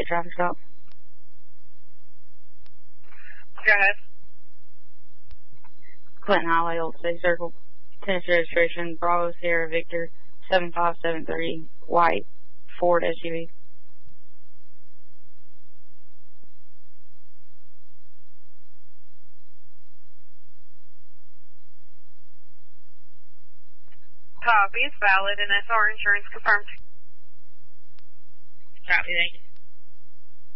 traffic stop. Go ahead. Clinton Highway, Old State Circle. Tennessee registration, Bravo Sierra Victor 7573, white Ford SUV. Copy. It's valid and SR insurance confirmed. Copy, thank you.